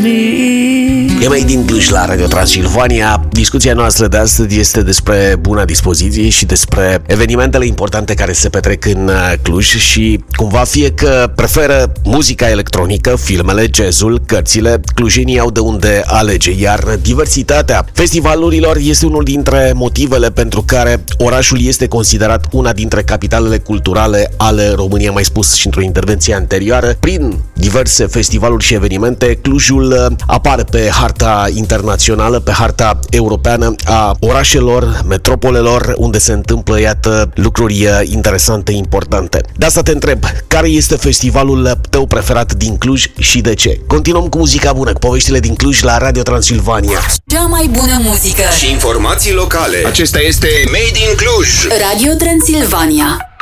E mai din Cluj la Radio Transilvania. Discuția noastră de astăzi este despre buna dispoziție și despre evenimentele importante care se petrec în Cluj și cumva fie că preferă muzica electronică, filmele, jazzul, cărțile, clujenii au de unde alege, iar diversitatea festivalurilor este unul dintre motivele pentru care orașul este considerat una dintre capitalele culturale ale României, mai spus și într-o intervenție anterioară. Prin diverse festivaluri și evenimente, Clujul apare pe harta internațională, pe harta europeană a orașelor, metropolelor, unde se întâmplă, iată, lucruri interesante, importante. De asta te întreb, care este festivalul tău preferat din Cluj și de ce? Continuăm cu muzica bună, cu poveștile din Cluj la Radio Transilvania. Cea mai bună muzică și informații locale. Acesta este Made in Cluj. Radio Transilvania.